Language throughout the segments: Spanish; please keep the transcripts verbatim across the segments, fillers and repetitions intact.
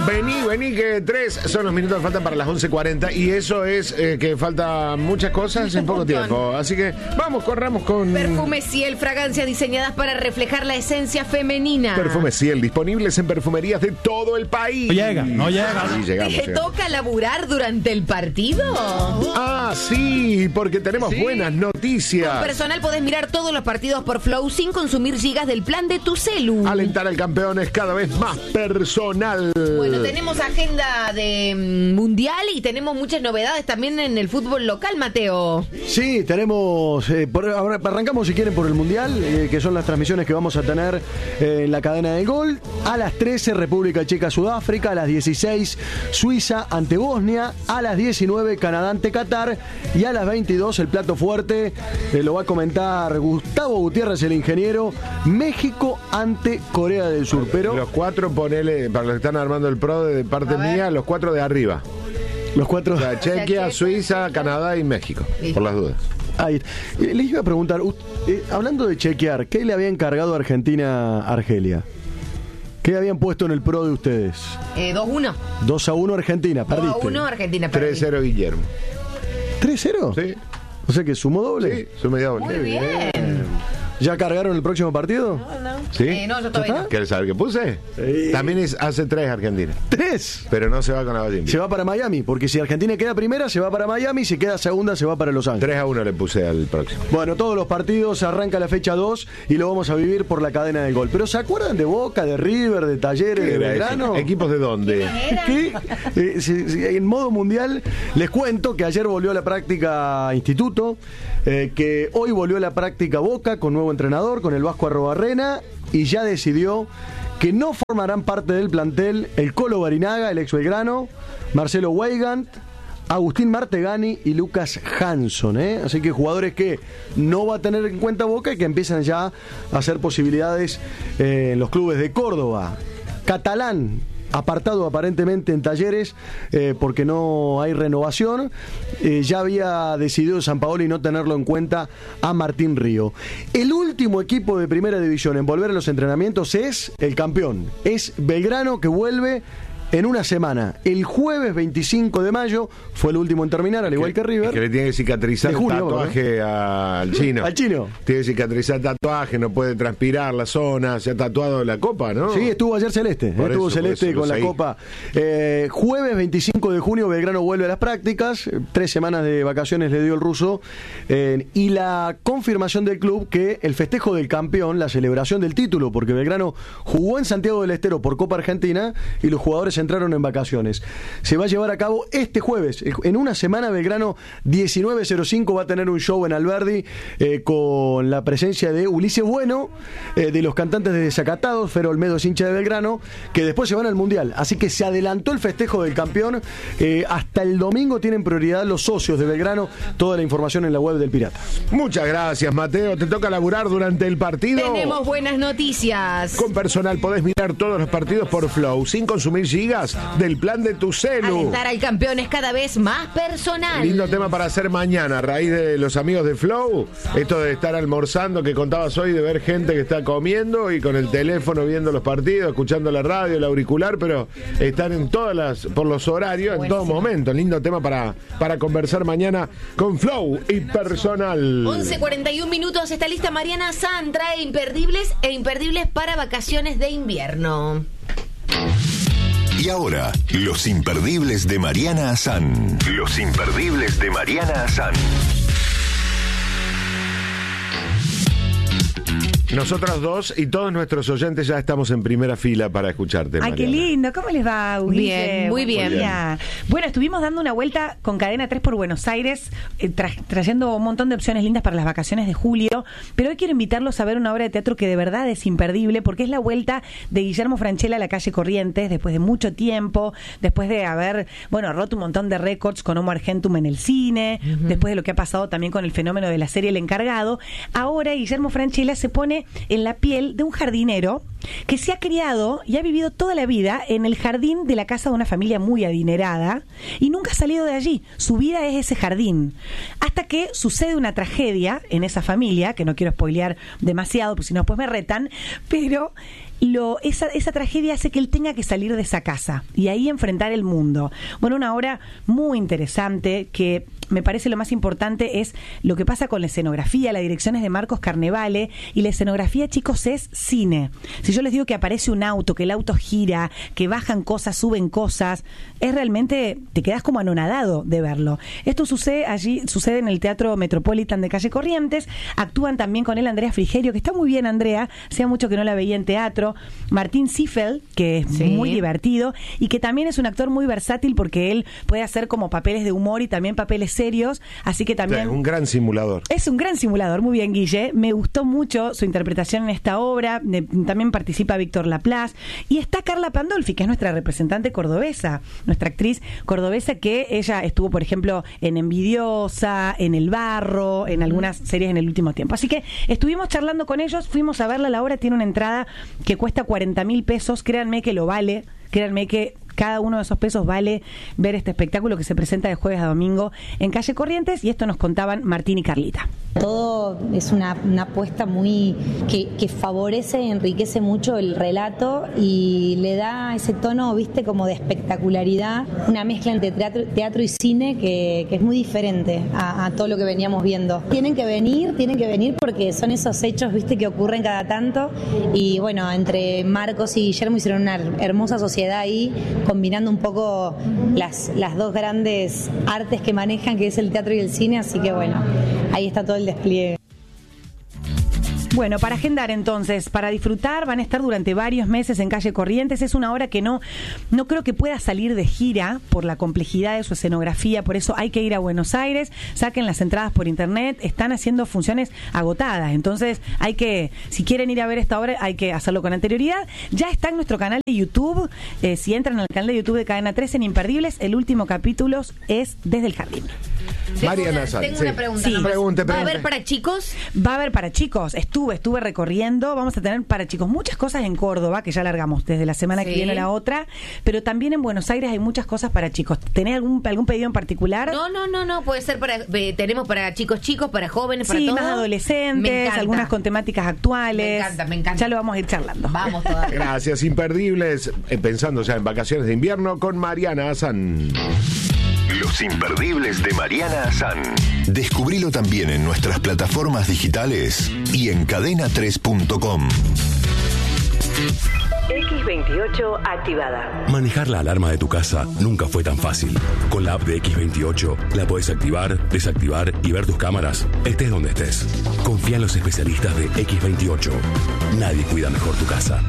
Vení, vení, que tres son los minutos que faltan para las once cuarenta y eso es eh, que falta muchas cosas en poco tiempo. Así que vamos, corramos con... Perfume Ciel, fragancias diseñadas para reflejar la esencia femenina. Perfume Ciel, disponibles en perfumerías de todo el país. No llega, no llega. Sí, llegamos, ¿Te llegamos. toca laburar durante el partido? Ah, sí, porque tenemos ¿Sí? buenas noticias. Con Personal podés mirar todos los partidos por Flow sin consumir gigas del plan de tu celu. Alentar al campeón es cada vez más personal. Bueno, tenemos agenda de mm, mundial y tenemos muchas novedades también en el fútbol local, Mateo. Sí, tenemos, eh, por, ahora arrancamos si quieren por el Mundial, eh, que son las transmisiones que vamos a tener eh, en la cadena del gol. A las trece, República Checa, Sudáfrica. A las dieciséis, Suiza ante Bosnia. A las diecinueve, Canadá ante Qatar. Y a las veintidós, el plato fuerte, eh, lo va a comentar Gustavo Gutiérrez, el ingeniero, México ante Corea del Sur. Pero Los cuatro, ponele, para los que están armando el pro de parte mía, los cuatro de arriba. los cuatro... O sea, Chequia, Checa. Suiza, Canadá y México, Listo. por las dudas. Ahí. Eh, Les iba a preguntar, u- eh, hablando de chequear, ¿qué le había encargado Argentina a Argelia? ¿Qué habían puesto en el pro de ustedes? Eh, dos uno. dos a uno Argentina, dos a perdiste. uno Argentina. tres perdí. cero Guillermo. ¿tres cero? Sí, O sea que sumó doble. sí, su media doble. Muy bien. ¿Ya cargaron el próximo partido? ¿Sí? Eh, no, yo todavía no. ¿Quieres saber qué puse? Sí. También es hace tres Argentina, ¡Tres! pero no se va con la Valladolid. Se va para Miami, porque si Argentina queda primera, se va para Miami, si queda segunda, se va para Los Ángeles. tres a uno le puse al próximo. Bueno, todos los partidos, arranca la fecha dos y lo vamos a vivir por la cadena del gol. Pero ¿se acuerdan de Boca, de River, de Talleres, ¿Qué de era Belgrano? eso? ¿Equipos de dónde? ¿Qué? Eh, si- si- en modo mundial, les cuento que ayer volvió a la práctica Instituto, eh, que hoy volvió a la práctica Boca con nuevo entrenador, con el Vasco Arrobarrena, y ya decidió que no formarán parte del plantel el Colo Barinaga, el ex Belgrano, Marcelo Weigand, Agustín Martegani y Lucas Hanson, ¿eh? Así que jugadores que no va a tener en cuenta Boca y que empiezan ya a hacer posibilidades eh, en los clubes de Córdoba. Catalán, apartado aparentemente en Talleres eh, porque no hay renovación. Eh, ya había decidido Sampaoli no tenerlo en cuenta a Martín Río. El último equipo de primera división en volver a los entrenamientos es el campeón, es Belgrano, que vuelve en una semana. El jueves veinticinco de mayo fue el último en terminar, al igual que River. Que le tiene que cicatrizar De el junio, tatuaje al chino. Al chino. Tiene que cicatrizar el tatuaje, no puede transpirar la zona, se ha tatuado la copa, ¿no? Sí, estuvo ayer Celeste, Por estuvo eso, por Celeste eso, con lo la seguí. Copa. Eh, jueves veinticinco de junio Belgrano vuelve a las prácticas, eh, tres semanas de vacaciones le dio el ruso, eh, y la confirmación del club que el festejo del campeón, la celebración del título, porque Belgrano jugó en Santiago del Estero por Copa Argentina y los jugadores entraron en vacaciones. Se va a llevar a cabo este jueves. En una semana Belgrano diecinueve cero cinco va a tener un show en Alberdi eh, con la presencia de Ulises Bueno, eh, de los cantantes de Desacatados, Fer Olmedo es hincha de Belgrano, que después se van al Mundial. Así que se adelantó el festejo del campeón. Eh, hasta el domingo tienen prioridad los socios de Belgrano. Toda la información en la web del Pirata. Muchas gracias, Mateo. ¿Te toca laburar durante el partido? Tenemos buenas noticias. Con Personal podés mirar todos los partidos por Flow sin consumir gigas del plan de tu celu. Alentar al campeón es cada vez más personal. Lindo tema para hacer mañana a raíz de los amigos de Flow. Esto de estar almorzando que contabas hoy, de ver gente que está comiendo y con el teléfono viendo los partidos, escuchando la radio, el auricular, pero están en todas las, por los horarios, en todo momento. Lindo tema para, para conversar mañana con Flow y Personal. once cuarenta y un minutos, está lista Mariana San, trae imperdibles e imperdibles para vacaciones de invierno. Y ahora, los imperdibles de Mariana Azán. Los imperdibles de Mariana Azán. Nosotros dos y todos nuestros oyentes ya estamos en primera fila para escucharte, Ay, qué Mariana. lindo. ¿Cómo les va, Ulises? Bien, muy bien. Muy bien. Ya. Bueno, estuvimos dando una vuelta con Cadena tres por Buenos Aires, eh, tra- trayendo un montón de opciones lindas para las vacaciones de julio, pero hoy quiero invitarlos a ver una obra de teatro que de verdad es imperdible, porque es la vuelta de Guillermo Francella a la calle Corrientes, después de mucho tiempo, después de haber, bueno, roto un montón de récords con Homo Argentum en el cine, uh-huh. después de lo que ha pasado también con el fenómeno de la serie El Encargado. Ahora Guillermo Francella se pone en la piel de un jardinero que se ha criado y ha vivido toda la vida en el jardín de la casa de una familia muy adinerada y nunca ha salido de allí. Su vida es ese jardín. Hasta que sucede una tragedia en esa familia, que no quiero spoilear demasiado, porque si no después me retan, pero lo, esa, esa tragedia hace que él tenga que salir de esa casa y ahí enfrentar el mundo. Bueno, una obra muy interesante que me parece lo más importante es lo que pasa con la escenografía. La dirección es de Marcos Carnevale y la escenografía, chicos, es cine. Si yo les digo que aparece un auto, que el auto gira, que bajan cosas, suben cosas, es realmente, te quedas como anonadado de verlo. Esto sucede allí, sucede en el Teatro Metropolitan de Calle Corrientes. Actúan también con él Andrea Frigerio, que está muy bien, Andrea, hacía mucho que no la veía en teatro. Martín Ziffel, que es sí. muy divertido y que también es un actor muy versátil porque él puede hacer como papeles de humor y también papeles serios, así que también... Es un gran simulador. Es un gran simulador, muy bien, Guille. Me gustó mucho su interpretación en esta obra. De, también participa Víctor Laplace. Y está Carla Pandolfi, que es nuestra representante cordobesa, nuestra actriz cordobesa, que ella estuvo, por ejemplo, en Envidiosa, en El Barro, en algunas series en el último tiempo. Así que estuvimos charlando con ellos, fuimos a verla. La obra tiene una entrada que cuesta cuarenta mil pesos. Créanme que lo vale. Créanme que cada uno de esos pesos vale ver este espectáculo que se presenta de jueves a domingo en Calle Corrientes, y esto nos contaban Martín y Carlita. Todo es una, una apuesta muy que, que favorece y enriquece mucho el relato y le da ese tono, viste, como de espectacularidad, una mezcla entre teatro, teatro y cine que, que es muy diferente a, a todo lo que veníamos viendo. Tienen que venir, tienen que venir porque son esos hechos, viste, que ocurren cada tanto, y bueno, entre Marcos y Guillermo hicieron una hermosa sociedad ahí, combinando un poco las, las dos grandes artes que manejan, que es el teatro y el cine, así que bueno, ahí está todo el despliegue. Bueno, para agendar entonces, para disfrutar, van a estar durante varios meses en Calle Corrientes. Es una obra que no, no creo que pueda salir de gira por la complejidad de su escenografía, por eso hay que ir a Buenos Aires, saquen las entradas por internet, están haciendo funciones agotadas, entonces hay que, si quieren ir a ver esta obra, hay que hacerlo con anterioridad. Ya está en nuestro canal de YouTube, eh, si entran al canal de YouTube de Cadena tres en Imperdibles, el último capítulo es Desde el Jardín. Mariana Sanz. Tengo una pregunta. Sí. Pregunte, pregunte. ¿Va a haber para chicos? Va a haber para chicos. Estuve, estuve recorriendo. Vamos a tener para chicos muchas cosas en Córdoba, que ya largamos desde la semana Sí. que viene a la otra. Pero también en Buenos Aires hay muchas cosas para chicos. ¿Tenés algún, algún pedido en particular? No, no, no, no. Puede ser para. eh, tenemos para chicos chicos, para jóvenes, para Sí, todos. más Me adolescentes, encanta. algunas con temáticas actuales. Me encanta, me encanta. Ya lo vamos a ir charlando. Vamos todavía. Gracias, Imperdibles. eh, Pensando ya en vacaciones de invierno con Mariana Sanz. Los Imperdibles de Mariana Asán. Descubrilo también en nuestras plataformas digitales y en cadena tres punto com. X veintiocho activada. Manejar la alarma de tu casa nunca fue tan fácil. Con la app de X veintiocho la podés activar, desactivar y ver tus cámaras, estés donde estés. Confía en los especialistas de X veintiocho. Nadie cuida mejor tu casa.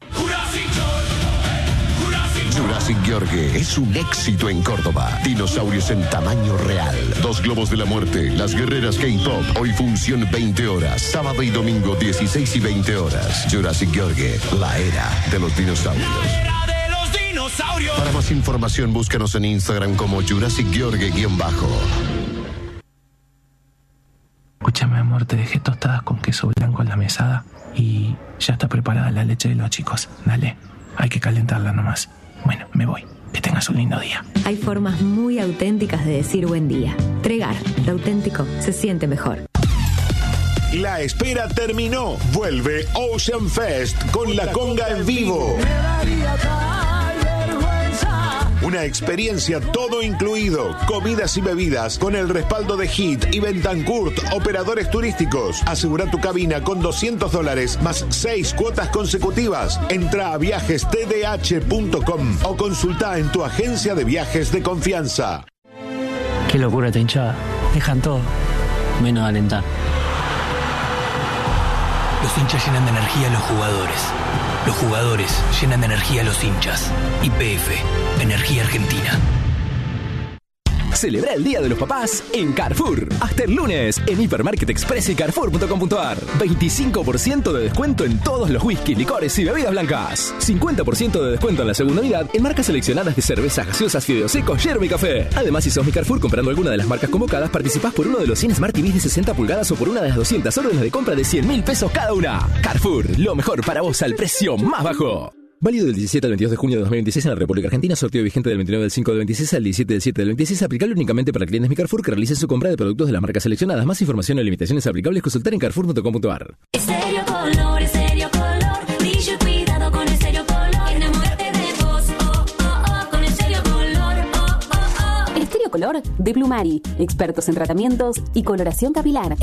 Jurassic Gheorghe es un éxito en Córdoba. Dinosaurios en tamaño real. Dos globos de la muerte. Las guerreras K-pop. Hoy función veinte horas. Sábado y domingo dieciséis y veinte horas. Jurassic Gheorghe, la era de los dinosaurios. Para más información, búscanos en Instagram como Jurassic Gheorghe-bajo. Escúchame, amor, te dejé tostadas con queso blanco en la mesada y ya está preparada la leche de los chicos. Dale, hay que calentarla nomás. Bueno, me voy. Que tengas un lindo día. Hay formas muy auténticas de decir buen día. Tregar, lo auténtico se siente mejor. La espera terminó. Vuelve Ocean Fest con la conga en vivo. Una experiencia todo incluido, comidas y bebidas con el respaldo de Hit y Bentancourt, operadores turísticos. Asegura tu cabina con doscientos dólares más seis cuotas consecutivas. Entra a viajes t d h punto com o consulta en tu agencia de viajes de confianza. Qué locura esta hinchada. Dejan todo, menos alentar. Los hinchas llenan de energía a los jugadores. Los jugadores llenan de energía a los hinchas. Y P F, Energía Argentina. Celebra el Día de los Papás en Carrefour. Hasta el lunes en Hipermarket Express y carrefour punto com punto a r. veinticinco por ciento de descuento en todos los whisky, licores y bebidas blancas. cincuenta por ciento de descuento en la segunda unidad en marcas seleccionadas de cervezas gaseosas, fideos secos, yerba y café. Además, si sos mi Carrefour comprando alguna de las marcas convocadas, participás por uno de los cien Smart T Vs de sesenta pulgadas o por una de las doscientas órdenes de compra de cien mil pesos cada una. Carrefour, lo mejor para vos al precio más bajo. Válido del diecisiete al veintidós de junio de dos mil veintiséis en la República Argentina. Sorteo vigente del veintinueve del cinco del veintiséis al diecisiete del siete del veintiséis. Aplicable únicamente para clientes Mi Carrefour que realicen su compra de productos de las marcas seleccionadas. Más información o limitaciones aplicables consultar en carrefour punto com punto a r. Serio color, serio color, brillo y cuidado color de Plumari, expertos en tratamientos y coloración capilar.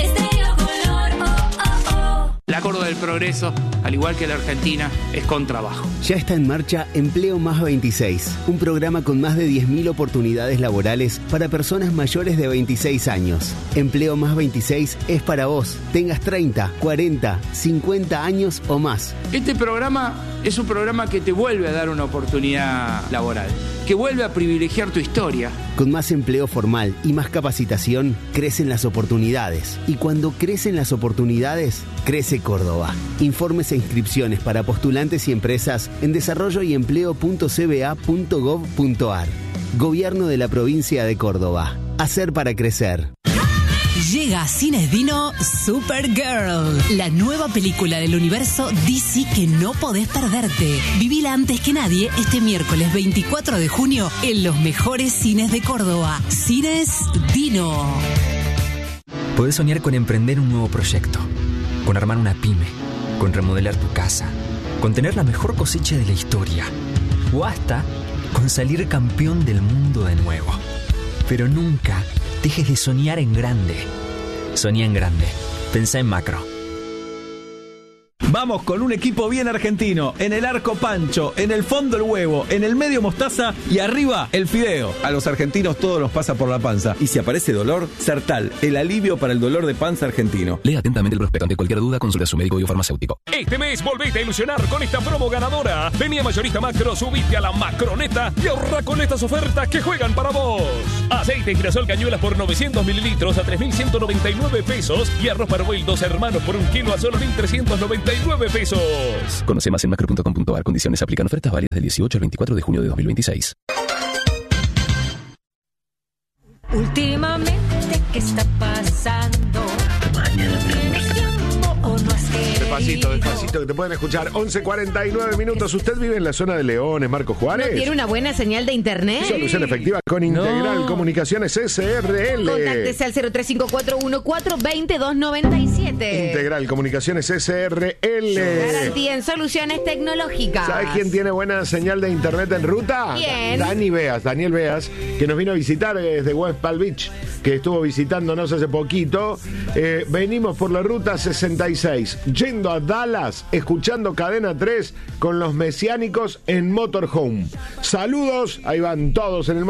La Córdoba del Progreso, al igual que la Argentina, es con trabajo. Ya está en marcha Empleo Más veintiséis, un programa con más de diez mil oportunidades laborales para personas mayores de veintiséis años. Empleo Más veintiséis es para vos, tengas treinta, cuarenta, cincuenta años o más. Este programa es un programa que te vuelve a dar una oportunidad laboral, que vuelve a privilegiar tu historia. Con más empleo formal y más capacitación, crecen las oportunidades. Y cuando crecen las oportunidades, crece Córdoba. Informes e inscripciones para postulantes y empresas en desarrollo y empleo punto c b a punto gov punto a r. Gobierno de la provincia de Córdoba. Hacer para crecer. Llega a Cines Dino Supergirl, la nueva película del universo D C que no podés perderte. Vivila antes que nadie este miércoles veinticuatro de junio en los mejores cines de Córdoba. Cines Dino. Podés soñar con emprender un nuevo proyecto, con armar una pyme, con remodelar tu casa, con tener la mejor cosecha de la historia o hasta con salir campeón del mundo de nuevo. Pero nunca dejes de soñar en grande. Soñá en grande. Pensá en macro. Vamos con un equipo bien argentino. En el arco Pancho, en el fondo el huevo, en el medio mostaza y arriba el fideo. A los argentinos todo nos pasa por la panza. Y si aparece dolor, Sertal, el alivio para el dolor de panza argentino. Lea atentamente el prospecto. Ante cualquier duda, consulte a su médico biofarmacéutico. Este mes volvete a ilusionar con esta promo ganadora. Vení a Mayorista Macro, subite a la Macroneta y ahorra con estas ofertas que juegan para vos. Aceite girasol cañuelas por novecientos mililitros a tres mil ciento noventa y nueve pesos y arroz Parboil dos hermanos por un kilo a solo mil trescientos noventa y nueve pesos. Conoce más en macro punto com punto a r. Condiciones aplican. Ofertas válidas del dieciocho al veinticuatro de junio de dos mil veintiséis. Últimamente, ¿qué está pasando? Mañana o no has querido. Despacito, despacito, que te pueden escuchar. once cuarenta y nueve minutos. ¿Usted vive en la zona de Leones, Marco Juárez? ¿No tiene una buena señal de internet? Solución efectiva con Integral No. Comunicaciones S R L. Contáctese al cero tres cinco cuatro uno cuatro dos dos nueve siete. Integral Comunicaciones S R L. Garantía en soluciones tecnológicas. ¿Sabes quién tiene buena señal de internet en ruta? ¿Quién? Dani Beas, Daniel Beas, que nos vino a visitar desde West Palm Beach, que estuvo visitándonos hace poquito. Eh, venimos por la ruta sesenta y seis, yendo a Dallas, escuchando Cadena tres con los mesiánicos en Motorhome. Saludos, ahí van todos en el